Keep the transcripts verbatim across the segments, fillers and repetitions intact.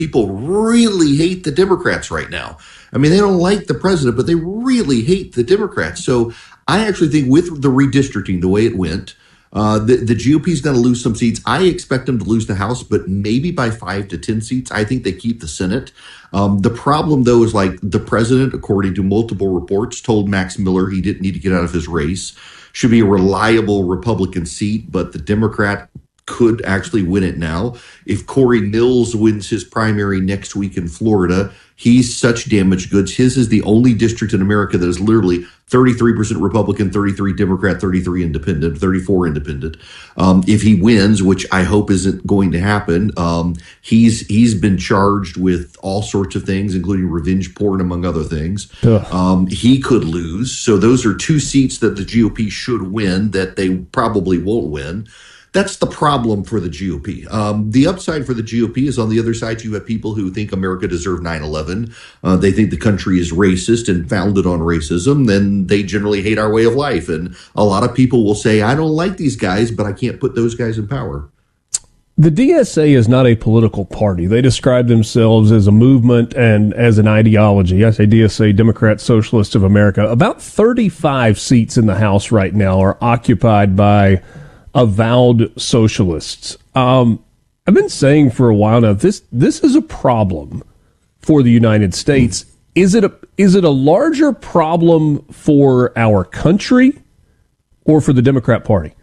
people really hate the Democrats right now. I mean, they don't like the president, but they really hate the Democrats. So I actually think with the redistricting, the way it went, uh, the, the G O P is going to lose some seats. I expect them to lose the House, but maybe by five to ten seats. I think they keep the Senate. Um, the problem, though, is like the president, according to multiple reports, told Max Miller he didn't need to get out of his race. Should be a reliable Republican seat, but the Democrat could actually win it now. If Corey Mills wins his primary next week in Florida, he's such damaged goods. His is the only district in America that is literally thirty-three percent Republican, thirty-three Democrat, thirty-three independent, thirty-four independent. Um, if he wins, which I hope isn't going to happen, um, he's he's been charged with all sorts of things, including revenge porn, among other things. Um, he could lose. So those are two seats that the G O P should win that they probably won't win. That's the problem for the G O P. Um, the upside for the G O P is on the other side. You have people who think America deserved nine eleven. Uh, they think the country is racist and founded on racism. Then they generally hate our way of life. And a lot of people will say, I don't like these guys, but I can't put those guys in power. The D S A is not a political party. They describe themselves as a movement and as an ideology. I say D S A, Democrat Socialists of America. About thirty-five seats in the House right now are occupied by avowed socialists. Um, I've been saying for a while now, this this is a problem for the United States. Is it a is it a larger problem for our country or for the Democrat Party?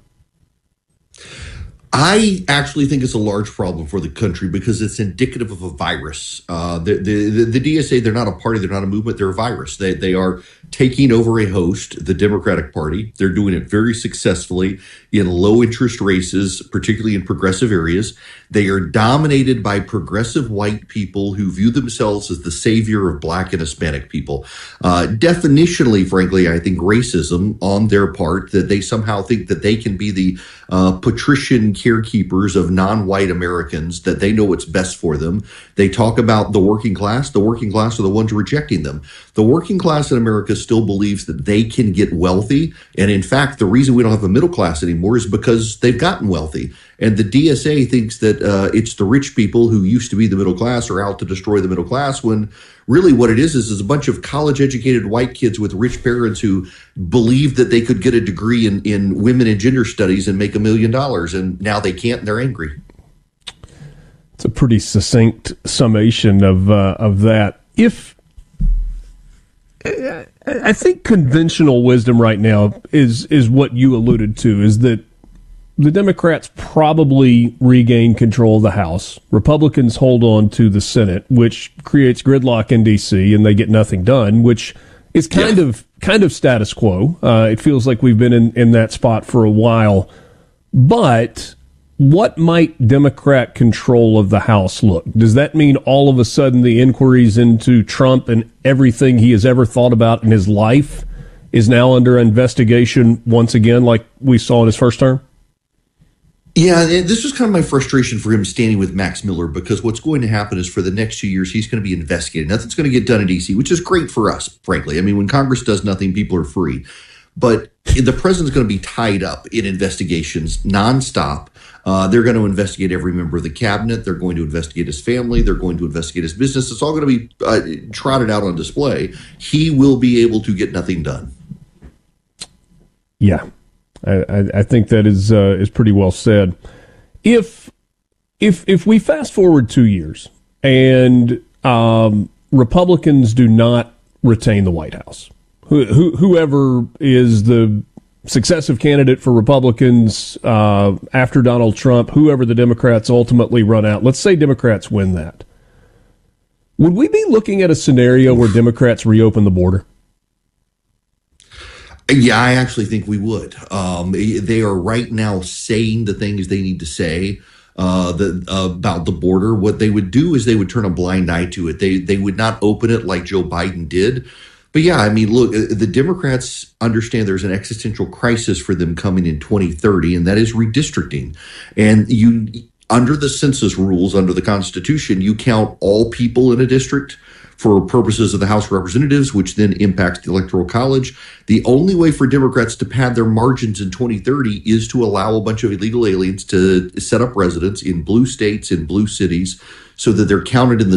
I actually think it's a large problem for the country because it's indicative of a virus. Uh, the, the, the D S A, they're not a party, they're not a movement, they're a virus. They, they are taking over a host, the Democratic Party. They're doing it very successfully in low-interest races, particularly in progressive areas. They are dominated by progressive white people who view themselves as the savior of black and Hispanic people. Uh, definitionally, frankly, I think racism on their part, that they somehow think that they can be the uh, patrician carekeepers of non-white Americans, that they know what's best for them. They talk about the working class. The working class are the ones rejecting them. The working class in America still believes that they can get wealthy. And in fact, the reason we don't have a middle class anymore is because they've gotten wealthy. And the D S A thinks that uh, it's the rich people who used to be the middle class are out to destroy the middle class, when really what it is is, is a bunch of college-educated white kids with rich parents who believe that they could get a degree in, in women and gender studies and make a million dollars, and now they can't and they're angry. It's a pretty succinct summation of uh, of that. If I think conventional wisdom right now is is what you alluded to, is that the Democrats probably regain control of the House. Republicans hold on to the Senate, which creates gridlock in D C, and they get nothing done, which is kind yeah. of kind of status quo. Uh, it feels like we've been in, in that spot for a while. But what might Democrat control of the House look? Does that mean all of a sudden the inquiries into Trump and everything he has ever thought about in his life is now under investigation once again, like we saw in his first term? Yeah, this was kind of my frustration for him standing with Max Miller, because what's going to happen is for the next two years, he's going to be investigated. Nothing's going to get done in D C, which is great for us, frankly. I mean, when Congress does nothing, people are free. But the president's going to be tied up in investigations nonstop. Uh, they're going to investigate every member of the cabinet. They're going to investigate his family. They're going to investigate his business. It's all going to be uh, trotted out on display. He will be able to get nothing done. Yeah. I, I think that is uh, is pretty well said. If if if we fast forward two years and um, Republicans do not retain the White House, who, who, whoever is the successive candidate for Republicans uh, after Donald Trump, whoever the Democrats ultimately run out, let's say Democrats win that, would we be looking at a scenario where Democrats reopen the border? Yeah, I actually think we would. Um, they are right now saying the things they need to say uh, the, uh, about the border. What they would do is they would turn a blind eye to it. They they would not open it like Joe Biden did. But yeah, I mean, look, the Democrats understand there's an existential crisis for them coming in twenty thirty, and that is redistricting. And you, under the census rules, under the Constitution, you count all people in a district. for purposes of the House of Representatives, which then impacts the Electoral College. The only way for Democrats to pad their margins in twenty thirty is to allow a bunch of illegal aliens to set up residence in blue states, in blue cities, so that they're counted in the